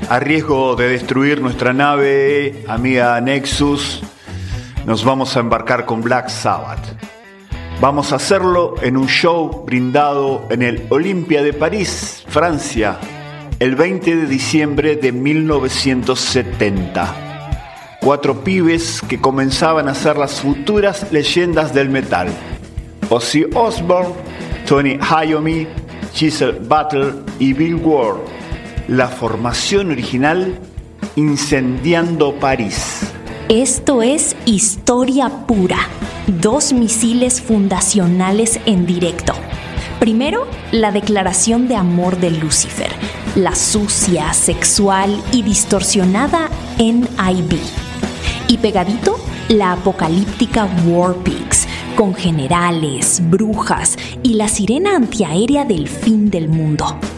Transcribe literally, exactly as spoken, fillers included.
A riesgo de destruir nuestra nave, amiga Nexus, nos vamos a embarcar con Black Sabbath. Vamos a hacerlo en un show brindado en el Olympia de París, Francia, el veinte de diciembre de mil novecientos setenta. Cuatro pibes que comenzaban a ser las futuras leyendas del metal: Ozzy Osbourne, Tony Iommi, Giselle Butler y Bill Ward. La formación original, Incendiando París. Esto es historia pura. Dos misiles fundacionales en directo. Primero, la declaración de amor de Lucifer, la sucia, sexual y distorsionada N I B. Y pegadito, la apocalíptica War Pigs, con generales, brujas y la sirena antiaérea del fin del mundo.